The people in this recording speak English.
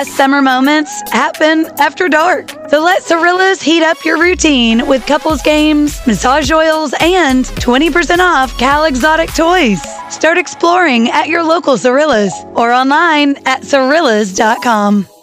Summer moments happen after dark. So let Cirillas heat up your routine with couples games, massage oils, and 20% off Cal Exotic toys. Start exploring at your local Cirillas or online at Cirillas.com.